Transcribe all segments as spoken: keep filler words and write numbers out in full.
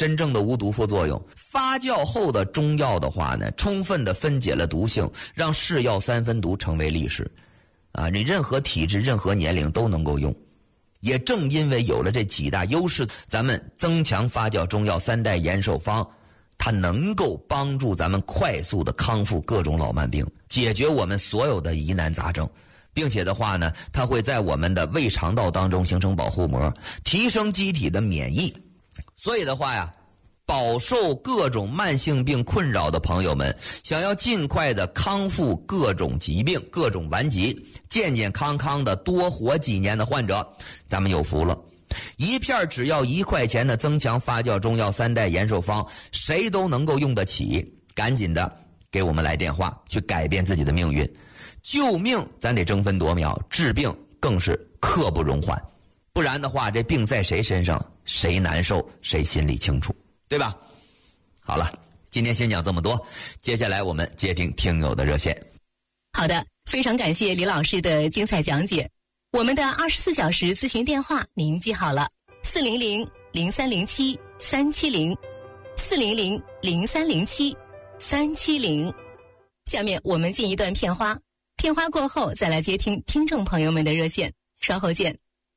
真正的无毒副作用。发酵后的中药的话呢，充分的分解了毒性，让是药三分毒成为历史。啊，你任何体质、任何年龄都能够用。也正因为有了这几大优势，咱们增强发酵中药三代延寿方，它能够帮助咱们快速的康复各种老慢病，解决我们所有的疑难杂症，并且的话呢，它会在我们的胃肠道当中形成保护膜，提升机体的免疫。所以的话呀，饱受各种慢性病困扰的朋友们，想要尽快的康复各种疾病、各种顽疾，健健康康的多活几年的患者，咱们有福了。一片只要一块钱的增强发酵中药三代延寿方，谁都能够用得起。赶紧的给我们来电话，去改变自己的命运。救命咱得争分夺秒，治病更是刻不容缓。不然的话，这病在谁身上，谁难受，谁心里清楚，对吧？好了，今天先讲这么多，接下来我们接听听友的热线。 好的，非常感谢李老师的精彩讲解。我们的二十四小时咨询电话您记好了，四零零零三零七三七零，四零零零三零七三七零。下面我们进一段片花，片花过后再来接听听众朋友们的热线，稍后见。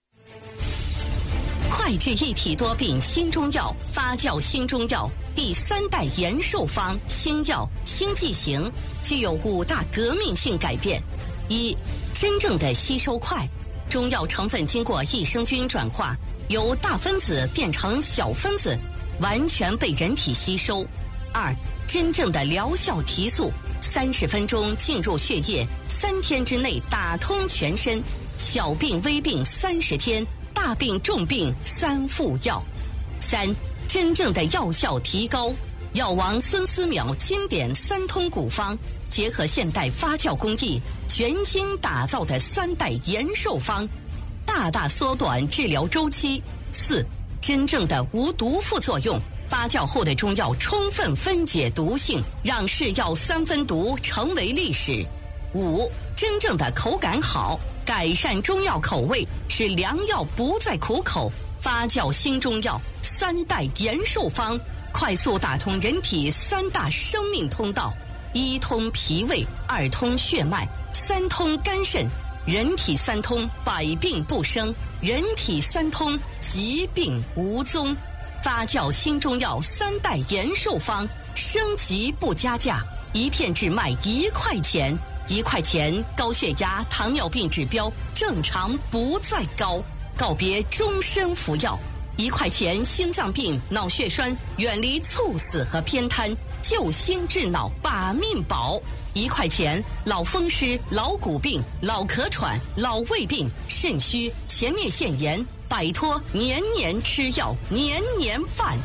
快治一体多病新中药，发酵新中药第三代延寿方新药新剂型，具有五大革命性改变。一、真正的吸收快，中药成分经过益生菌转化，由大分子变成小分子，完全被人体吸收。二、真正的疗效提速，三十分钟进入血液，三天之内打通全身，小病微病三十天，大病重病三副药。三、真正的药效提高，药王孙思邈经典三通古方，结合现代发酵工艺，全新打造的三代延寿方，大大缩短治疗周期。四、真正的无毒副作用，发酵后的中药充分分解毒性，让是药三分毒成为历史。五、真正的口感好，改善中药口味，使良药不再苦口。发酵新中药三代延寿方，快速打通人体三大生命通道：一通脾胃，二通血脉，三通肝肾。人体三通，百病不生；人体三通，疾病无踪。发酵新中药三代延寿方，升级不加价，一片只卖一块钱。一块钱，高血压、糖尿病指标正常不再高，告别终身服药。一块钱，心脏病、脑血栓远离猝死和偏瘫，救心治脑把命保。一块钱，老风湿、老骨病、老咳喘、老胃病、肾虚、前列腺炎，摆脱年年吃药、年年犯。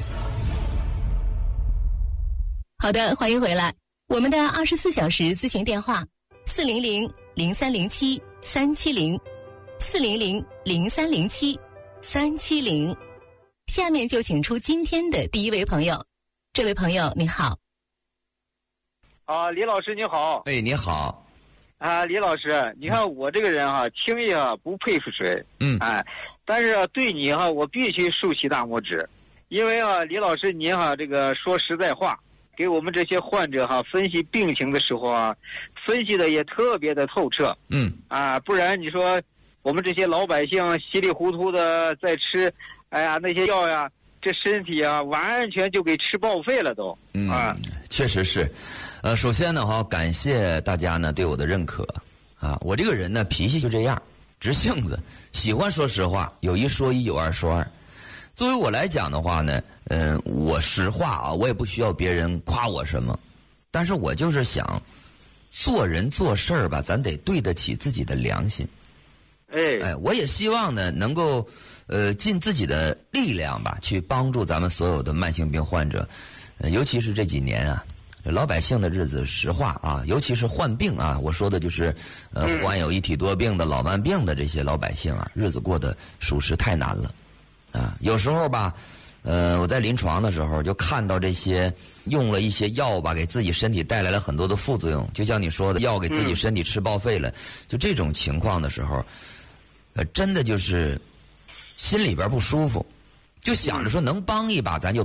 好的，欢迎回来。我们的二十四小时咨询电话：四零零零三零七三七零，四零零零三零七三七零。下面就请出今天的第一位朋友。这位朋友你好。 啊，李老师你好。 哎，你好。 啊，李老师，你看我这个人哈、啊，轻易啊不佩服谁， 嗯， 哎，但是、啊、对你哈、啊，我必须竖起大拇指，因为啊，李老师您哈、啊、这个说实在话。给我们这些患者哈分析病情的时候啊，分析的也特别的透彻。 嗯啊，不然你说我们这些老百姓稀里糊涂的在吃，哎呀那些药呀，这身体啊完全就给吃报废了都。 嗯啊， 确实是。呃，首先呢哈，感谢大家呢对我的认可啊。我这个人呢脾气就这样，直性子，喜欢说实话，有一说一，有二说二。作为我来讲的话呢，嗯、呃，我实话啊，我也不需要别人夸我什么，但是我就是想，做人做事儿吧，咱得对得起自己的良心。 哎哎，我也希望呢，能够呃尽自己的力量吧，去帮助咱们所有的慢性病患者，呃，尤其是这几年啊，老百姓的日子，实话啊，尤其是患病啊，我说的就是呃患有一体多病的老慢病的这些老百姓啊，日子过得属实太难了。啊，有时候吧，呃，我在临床的时候就看到这些用了一些药吧，给自己身体带来了很多的副作用，就像你说的，药给自己身体吃报废了，就这种情况的时候，呃，真的就是心里边不舒服，就想着说能帮一把咱就